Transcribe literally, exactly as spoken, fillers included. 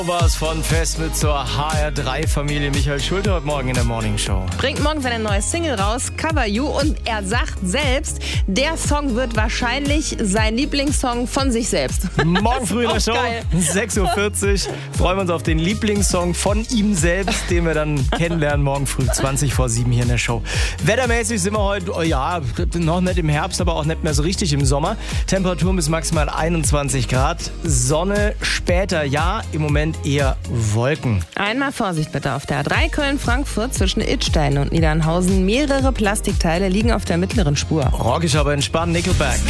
Was von Fest mit zur H R drei Familie. Michael Schulte heute Morgen in der Morning Show. Bringt morgen seine neue Single raus, Cover You, und er sagt selbst, der Song wird wahrscheinlich sein Lieblingssong von sich selbst. Morgen früh in der Show, geil. sechs Uhr vierzig, freuen wir uns auf den Lieblingssong von ihm selbst, den wir dann kennenlernen morgen früh zwanzig vor sieben hier in der Show. Wettermäßig sind wir heute, oh ja, noch nicht im Herbst, aber auch nicht mehr so richtig im Sommer. Temperatur bis maximal einundzwanzig Grad, Sonne später, ja, im Moment eher Wolken. Einmal Vorsicht bitte auf der A drei Köln-Frankfurt zwischen Idstein und Niedernhausen. Mehrere Plastikteile liegen auf der mittleren Spur. Rockig aber entspannt, Nickelback.